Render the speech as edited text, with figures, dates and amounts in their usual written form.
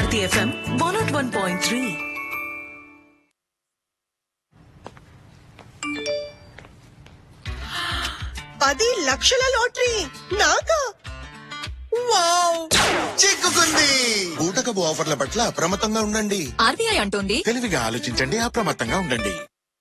Bharati FM 101.3. 10 లక్షల lottery నాకా? Wow! చిక్కుకుంది. బూటకపు ఆఫర్ల పట్ల అప్రమత్తంగా ఉండండి. ఆర్బీఐ అంటోంది తెలివిగా ఆలోచించండి, అప్రమత్తంగా ఉండండి.